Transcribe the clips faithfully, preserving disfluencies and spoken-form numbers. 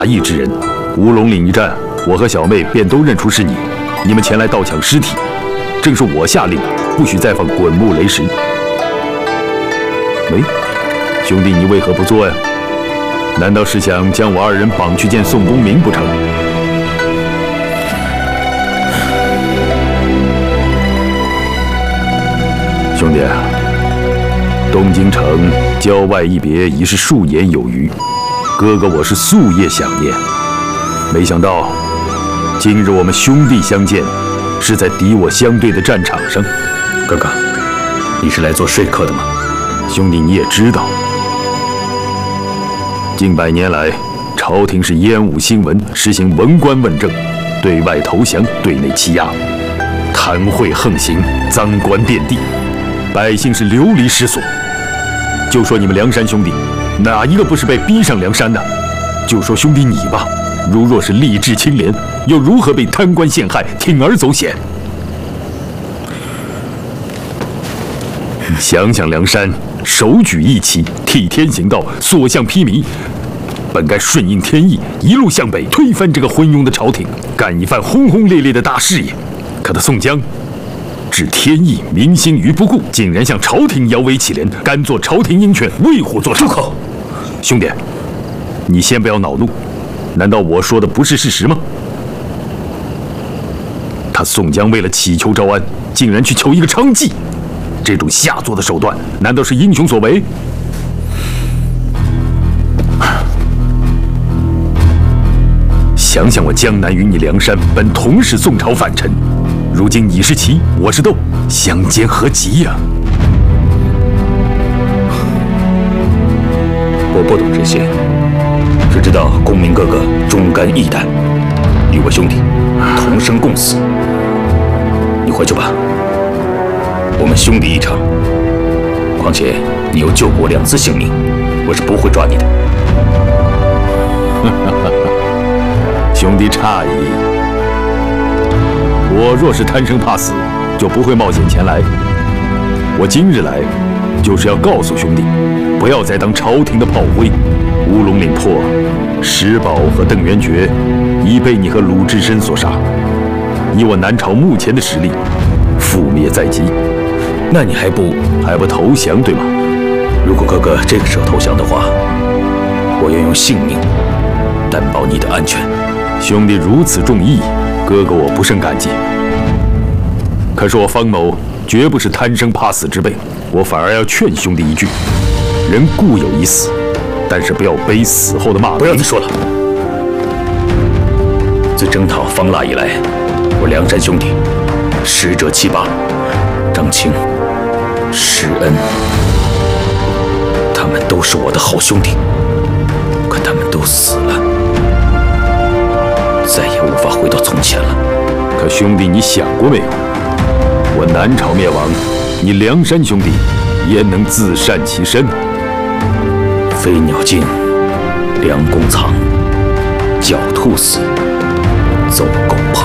义之人。乌龙岭一战，我和小妹便都认出是你。你们前来盗抢尸体，正是我下令，不许再放滚木雷石。喂，兄弟，你为何不做呀？难道是想将我二人绑去见宋公明不成？兄弟，东京城郊外一别已是数年有余，哥哥我是夙夜想念。没想到，今日我们兄弟相见，是在敌我相对的战场上。 哥哥，你是来做说客的吗？ 兄弟，你也知道，近百年来，朝廷是烟雾新闻，实行文官问政，对外投降，对内欺压，贪贿横行，赃官遍地，百姓是流离失所。就说你们梁山兄弟，哪一个不是被逼上梁山的？就说兄弟你吧，如若是立志清廉，又如何被贪官陷害，铤而走险？想想梁山，手举义旗，替天行道，所向披靡，本该顺应天意，一路向北，推翻这个昏庸的朝廷，干一番轰轰烈烈的大事业。可他宋江置天意民心于不顾，竟然向朝廷摇尾乞怜，甘做朝廷鹰犬，为虎作伥。住口！兄弟，你先不要恼怒，难道我说的不是事实吗？他宋江为了祈求招安，竟然去求一个娼妓，这种下作的手段，难道是英雄所为？想想我江南与你梁山本同是宋朝反臣，如今你是旗，我是豆，相煎何急呀？ 我不懂这些，只知道公明哥哥忠肝义胆，与我兄弟同生共死。你回去吧，我们兄弟一场。况且你又救过两次性命，我是不会抓你的。 兄弟诧异，我若是贪生怕死，就不会冒险前来。我今日来，就是要告诉兄弟，不要再当朝廷的炮灰。乌龙岭破，石宝和邓元觉已被你和鲁智深所杀。以我南朝目前的实力，覆灭在即。 那你还不还不投降，对吗？ 如果哥哥这个时候投降的话，我愿用性命担保你的安全。 兄弟如此重义，哥哥我不胜感激。可是我方某绝不是贪生怕死之辈，我反而要劝兄弟一句：人固有一死，但是不要背死后的骂名。 不要再说了。自征讨方腊以来，我梁山兄弟逝者七八，张青、施恩，他们都是我的好兄弟，可他们都死了，再也无法回到从前了。 可兄弟，你想过没有？我南朝灭亡，你梁山兄弟焉能自善其身？ 飞鸟尽，良弓藏；狡兔死，走狗烹。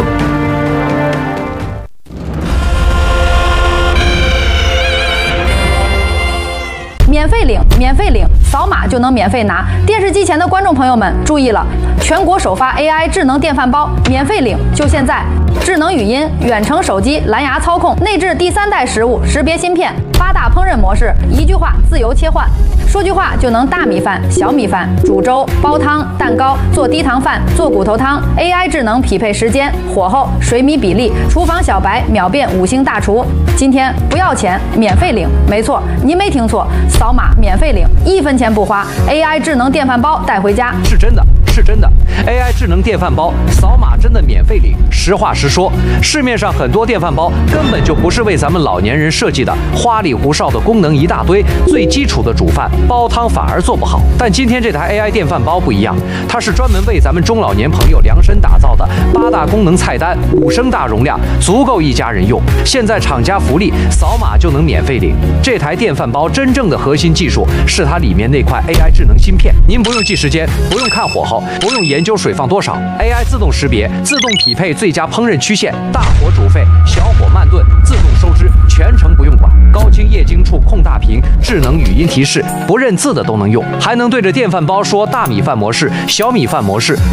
免费领，免费领，扫码就能免费拿。电视机前的观众朋友们注意了，全国首发 A I 智能电饭煲，免费领，就现在！智能语音、远程手机、蓝牙操控，内置第三代食物识别芯片，八大烹饪模式，一句话自由切换，说句话就能大米饭、小米饭、煮粥、煲汤、蛋糕、做低糖饭、做骨头汤。A I 智能匹配时间、火候、水米比例，厨房小白秒变五星大厨。今天不要钱，免费领，没错，您没听错，扫码免费领，一分钱不花 ，A I 智能电饭煲带回家， 是真的。是真的 ，A I 智能电饭煲扫码真的免费领。实话实说，市面上很多电饭煲根本就不是为咱们老年人设计的，花里胡哨的功能一大堆，最基础的煮饭煲汤反而做不好。但今天这台 A I 电饭煲不一样，它是专门为咱们中老年朋友量身打造的，八大功能菜单，五升大容量，足够一家人用。现在厂家福利，扫码就能免费领。这台电饭煲真正的核心技术是它里面那块 A I 智能芯片，您不用记时间，不用看火候。不用研究水放多少 ，A I 自动识别，自动匹配最佳烹饪曲线，大火煮沸，小火慢炖，自动收汁，全程不用管。高清液晶触控大屏，智能语音提示，不认字的都能用，还能对着电饭煲说大米饭模式、小米饭模式、